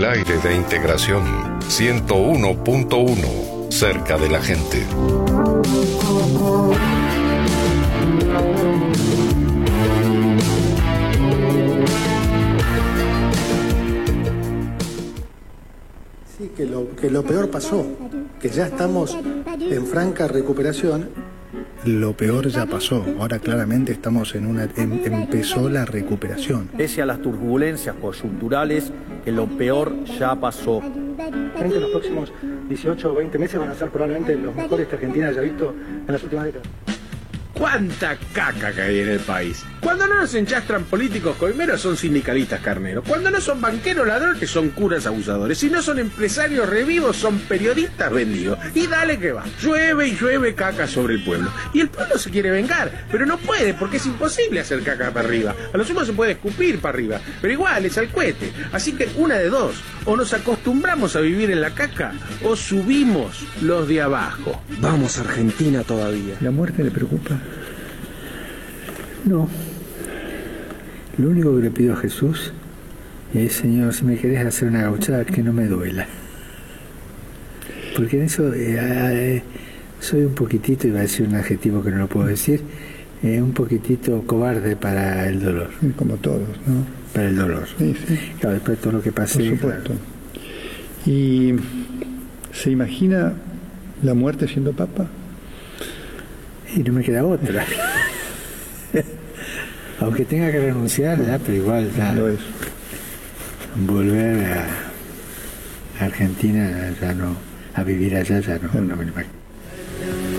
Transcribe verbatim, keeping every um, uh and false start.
el aire de integración. ciento uno punto uno, cerca de la gente. Sí, que lo, que lo peor pasó, que ya estamos en franca recuperación. Lo peor ya pasó, ahora claramente estamos en una, em, empezó la recuperación. Pese a las turbulencias coyunturales, que lo peor ya pasó. Frente a los próximos dieciocho o veinte meses van a ser probablemente los mejores que Argentina haya visto en las últimas décadas. ¿Cuánta caca que hay en el país? Cuando no nos enchastran políticos coimeros son sindicalistas carneros. Cuando no son banqueros ladrones son curas abusadores. Si no son empresarios revivos son periodistas vendidos. Y dale que va. Llueve y llueve caca sobre el pueblo. Y el pueblo se quiere vengar, pero no puede porque es imposible hacer caca para arriba. A lo sumo se puede escupir para arriba, pero igual es al cohete. Así que una de dos. O nos acostumbramos a vivir en la caca o subimos los de abajo. Vamos a Argentina todavía. ¿La muerte le preocupa? No. Lo único que le pido a Jesús es, Señor, si me querés hacer una gauchada, que no me duela. Porque en eso eh, eh, soy un poquitito, iba a decir un adjetivo que no lo puedo decir, eh, un poquitito cobarde para el dolor. Como todos, ¿no? Para el dolor. Sí, sí. Claro, después de todo lo que pasé. Por supuesto. Claro. ¿Y se imagina la muerte siendo papa? Y no me queda otra. Aunque tenga que renunciar, ya, pero igual ya, Lo es. volver a Argentina, ya no, a vivir allá, ya no, no me lo imagino.